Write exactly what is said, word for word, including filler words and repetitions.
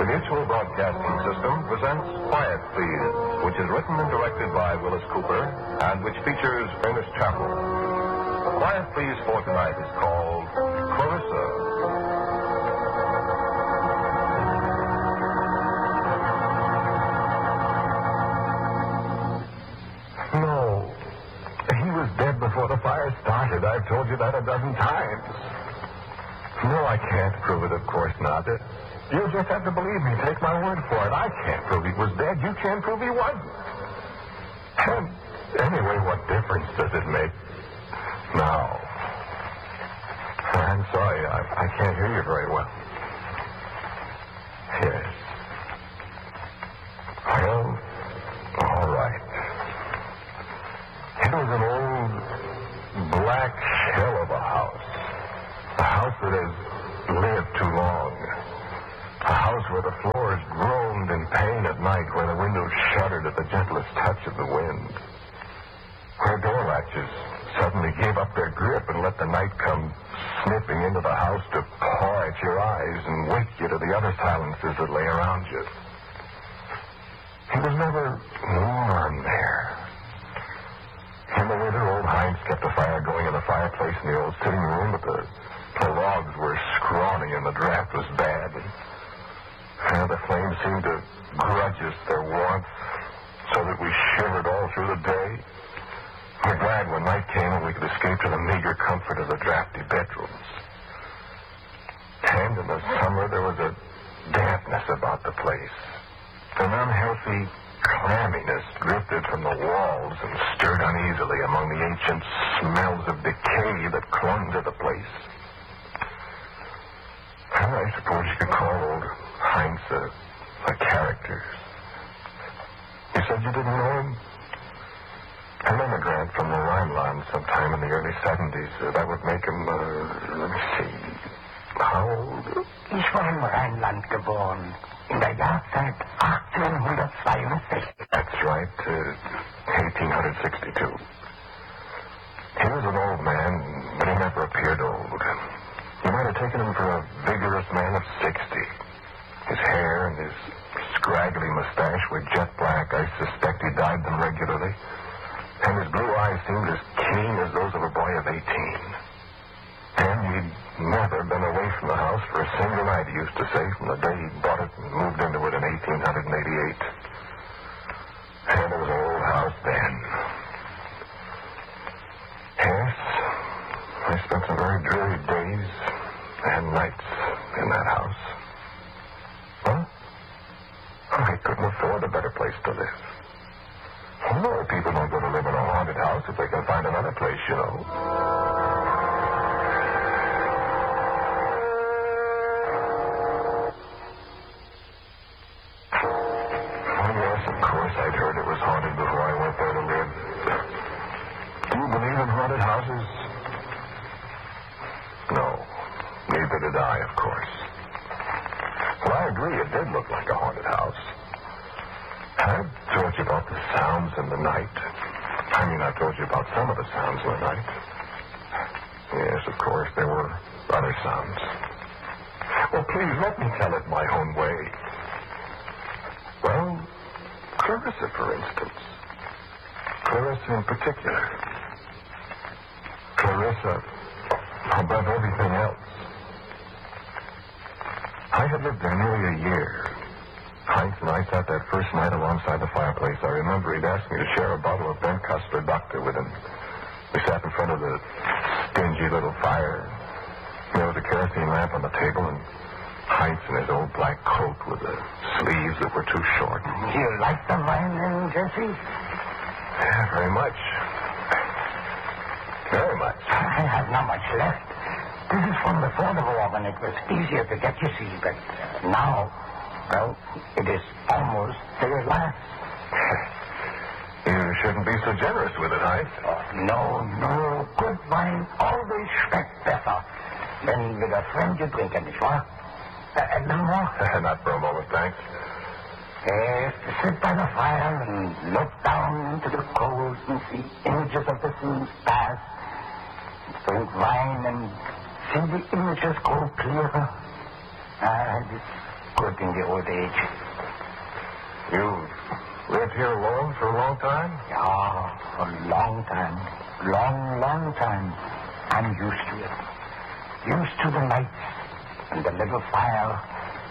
The Mutual Broadcasting System presents Quiet Please, which is written and directed by Willis Cooper and which features Ernest Chappell. Quiet Please for tonight is called Clarissa. No. He was dead before the fire started. I've told you that a dozen times. No, I can't prove it, of course not. You'll just have to believe me. Take my word for it. I can't prove he was dead. You can't prove he wasn't. And anyway, what difference does it make? Now, I'm sorry. I, I can't hear you very well. Yes. Well, all right. It was an old black shell of a house. A house that has lived too long. A house where the floors groaned in pain at night, where the windows shuddered at the gentlest touch of the wind. Where door latches suddenly gave up their grip and let the night come snipping into the house to paw at your eyes and wake you to the other silences that lay around you. It was never warm there. In the winter, old Heinz kept a fire going in the fireplace in the old sitting room, but the, the logs were scrawny and the draft was bad. And, and the flames seemed to grudge us their warmth so that we shivered all through the day. We're glad when night came and we could escape to the meager comfort of the drafty bedrooms. And in the summer, there was a dampness about the place. An unhealthy clamminess drifted from the walls and stirred uneasily among the ancient smells of decay that clung to the place. Well, I suppose you could call old Heinz a, a character. You said you didn't know him? An immigrant from the Rhineland sometime in the early seventies. Uh, that would make him, uh, let me see, how old? Ich war im Rheinland geboren. In der Jahrzeit achtzehnhundertzweiundsechzig. That's right, uh, eighteen sixty-two. He was an old man, but he never appeared old. You might have taken him for a vigorous man of sixty. His hair and his scraggly mustache were jet black. I suspect he dyed them regularly. And his blue eyes seemed as keen as those of a boy of eighteen. And he'd never been away from the house for a single night, he used to say, from the day he bought it and moved into it in eighteen eighty-eight. And it was an old house then. Yes, I spent some very dreary days and nights in that house. Huh? I couldn't afford a better place to live. No, people don't go to live in a haunted house if they can find another place, you know. Oh, yes, of course, I'd heard it was haunted before I went there to live. Do you believe in haunted houses? No, neither did I, of course. Well, I agree, it did look like a haunted house. I've told you about the sounds in the night. I mean, I've told you about some of the sounds in the night. Yes, of course, there were other sounds. Well, please, let me tell it my own way. Well, Clarissa, for instance. Clarissa in particular. Clarissa above everything else. I had lived there nearly a year. Heinz and I sat that first night alongside the fireplace. I remember he'd asked me to share a bottle of Ben Custer Doctor with him. We sat in front of the stingy little fire. There was a kerosene lamp on the table, and Heinz in his old black coat with the sleeves that were too short. Do you like the wine then, Jesse? Yeah, very much. Very much. I have not much left. This is from before the war when it was easier to get, you see, but uh, now... Well, it is almost their last. You shouldn't be so generous with it, Heinz. Oh, no, no. Good wine always schmeckt better than with a friend you drink, nicht wahr? Uh, no more? Not for a moment, thanks. Yes, to sit by the fire and look down into the coals and see images of the scenes past. Drink wine and see the images grow clearer. Ah, this good in the old age. You've lived here alone for a long time? Yeah, a long time. Long, long time. I'm used to it. Used to the nights and the little fire